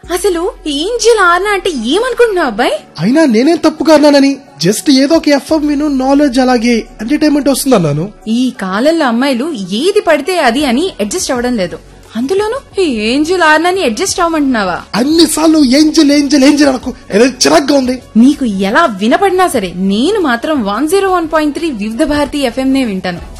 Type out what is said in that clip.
అసలు ఏంజెల్ ఆర్నా అంటే ఏమనుకుంటున్నావు అబ్బాయి? అయినా నేనేం తప్పుగా అన్నానని? జస్ట్ ఏదో ఒక ఎఫ్ఎం విను, నాలెడ్జ్ అలాగే ఎంటర్టైన్మెంట్ వస్తుందన్నాను. ఈ కాలంలో అమ్మాయిలు ఏది పడితే అది అని అడ్జస్ట్ అవ్వడం లేదు. అందులోనూ ఈ ఏంజెల్ ఆర్నాని అడ్జస్ట్ అవ్వమంటున్నావా? అన్నిసార్లు ఏంజెల్ ఏంజెల్ ఏంజెల్ అనకు, ఏదో చిరాగ్గా ఉంది. నీకు ఎలా వినపడినా సరే నేను మాత్రం 101.3 వివిధ భారతి FM నే వింటాను.